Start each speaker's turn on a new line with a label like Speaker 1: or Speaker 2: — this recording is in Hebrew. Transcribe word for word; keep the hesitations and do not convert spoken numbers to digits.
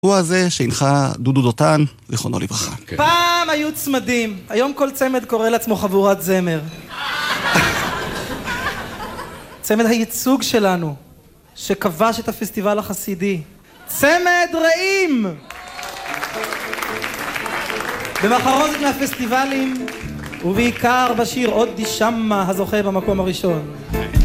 Speaker 1: הוא הזה שהנחה דודו דותן, זיכרונו לברכה.
Speaker 2: פעם היו צמדים, היום כל צמד קורא לעצמו חבורת זמר. צמד הייצוג שלנו, שכבש את הפסטיבל החסידי. צמד רעים! במחרוזת מהפסטיבלים, ובעיקר בשיר עוד די שמה הזוכה במקום הראשון.